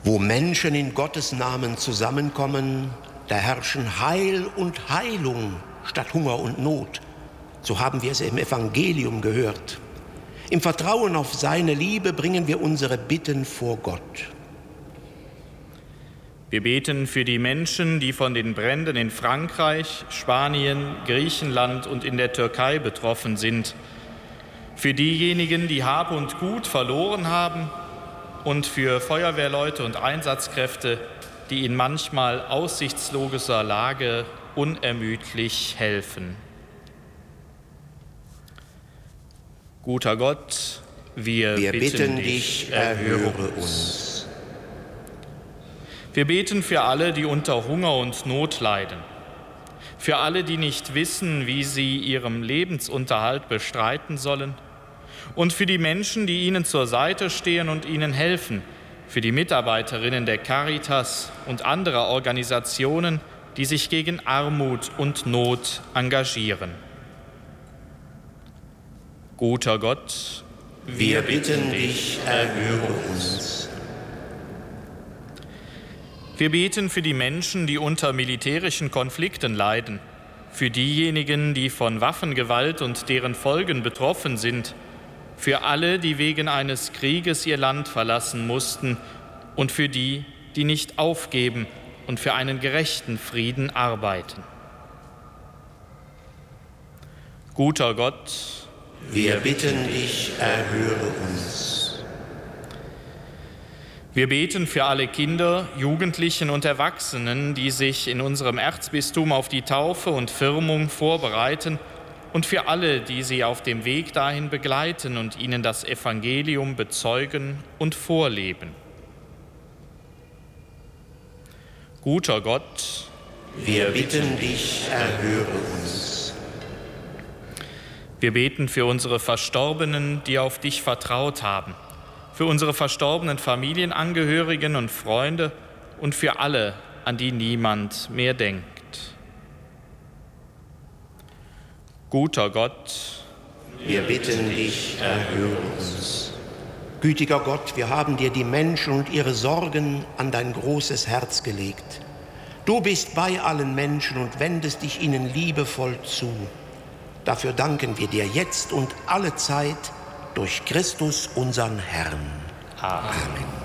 Wo Menschen in Gottes Namen zusammenkommen, da herrschen Heil und Heilung statt Hunger und Not. So haben wir es im Evangelium gehört. Im Vertrauen auf seine Liebe bringen wir unsere Bitten vor Gott. Wir beten für die Menschen, die von den Bränden in Frankreich, Spanien, Griechenland und in der Türkei betroffen sind. Für diejenigen, die Hab und Gut verloren haben und für Feuerwehrleute und Einsatzkräfte, die in manchmal aussichtsloser Lage unermüdlich helfen. Guter Gott, wir bitten dich, erhöre uns. Wir beten für alle, die unter Hunger und Not leiden, für alle, die nicht wissen, wie sie ihren Lebensunterhalt bestreiten sollen, und für die Menschen, die ihnen zur Seite stehen und ihnen helfen, für die Mitarbeiterinnen der Caritas und anderer Organisationen, die sich gegen Armut und Not engagieren. Guter Gott, wir bitten dich, erhöre uns. Wir beten für die Menschen, die unter militärischen Konflikten leiden, für diejenigen, die von Waffengewalt und deren Folgen betroffen sind, für alle, die wegen eines Krieges ihr Land verlassen mussten und für die, die nicht aufgeben und für einen gerechten Frieden arbeiten. Guter Gott, wir bitten dich, erhöre uns. Wir beten für alle Kinder, Jugendlichen und Erwachsenen, die sich in unserem Erzbistum auf die Taufe und Firmung vorbereiten und für alle, die sie auf dem Weg dahin begleiten und ihnen das Evangelium bezeugen und vorleben. Guter Gott, wir bitten dich, erhöre uns. Wir beten für unsere Verstorbenen, die auf dich vertraut haben, für unsere verstorbenen Familienangehörigen und Freunde und für alle, an die niemand mehr denkt. Guter Gott, wir bitten dich, erhöre uns. Gütiger Gott, wir haben dir die Menschen und ihre Sorgen an dein großes Herz gelegt. Du bist bei allen Menschen und wendest dich ihnen liebevoll zu. Dafür danken wir dir jetzt und alle Zeit durch Christus, unseren Herrn. Amen.